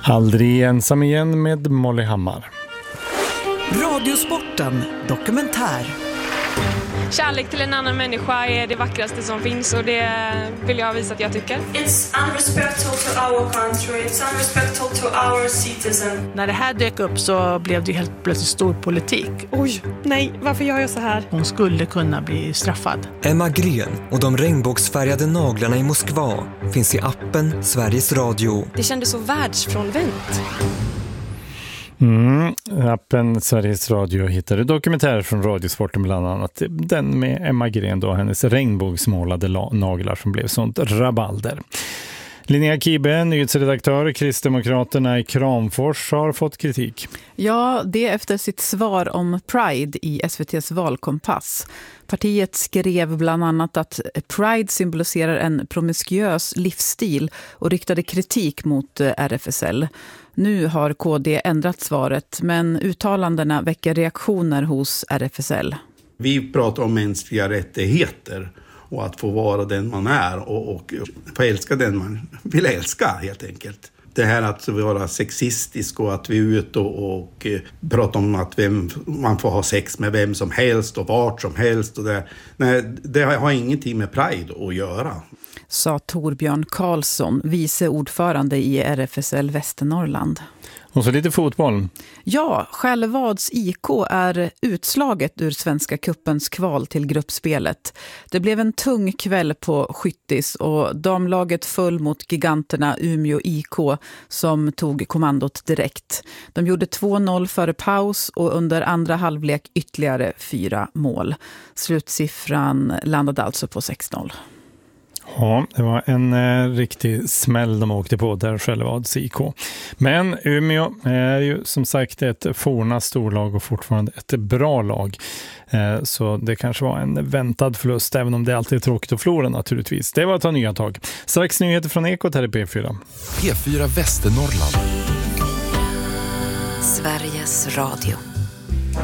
Aldrig ensam igen med Molly Hammar. Radiosporten dokumentär. Kärlek till en annan människa är det vackraste som finns, och det vill jag visa att jag tycker. It's unrespectful to our country, it's unrespectful to our citizen. När det här dök upp så blev det helt plötsligt stor politik. Oj, nej, varför gör jag så här? Hon skulle kunna bli straffad. Emma Gren och de regnbågsfärgade naglarna i Moskva finns i appen Sveriges Radio. Det kändes så världsfrånvänt. Appen Sveriges Radio hittade dokumentärer från Radiosporten, bland annat den med Emma Gren då, hennes regnbågsmålade naglar som blev sånt rabalder. Linnea Kibe, nyhetsredaktör, Kristdemokraterna i Kramfors, har fått kritik. Ja, det efter sitt svar om Pride i SVT:s valkompass. Partiet skrev bland annat att Pride symboliserar en promiskuös livsstil och riktade kritik mot RFSL. Nu har KD ändrat svaret, men uttalandena väcker reaktioner hos RFSL. Vi pratar om mänskliga rättigheter och att få vara den man är och få älska den man vill älska, helt enkelt. Det här att vara sexistisk och att vi är ute och pratar om att man får ha sex med vem som helst och vart som helst. Och det har ingenting med Pride att göra. Sa Torbjörn Karlsson, vice ordförande i RFSL Västernorrland. Och så lite fotboll. Ja, Skällevads IK är utslaget ur Svenska cupens kval till gruppspelet. Det blev en tung kväll på Skyttis och damlaget föll mot giganterna Umeå IK som tog kommandot direkt. De gjorde 2-0 före paus och under andra halvlek ytterligare 4 mål. Slutsiffran landade alltså på 6-0. Ja, det var en riktig smäll de åkte på där, Skällevads IK. Men Umeå är ju som sagt ett forna storlag och fortfarande ett bra lag. Så det kanske var en väntad förlust, även om det alltid är tråkigt att förlora naturligtvis. Det var att ta nya tag. Strax nyheter från Ekot här i P4. P4 Västernorrland. Sveriges Radio.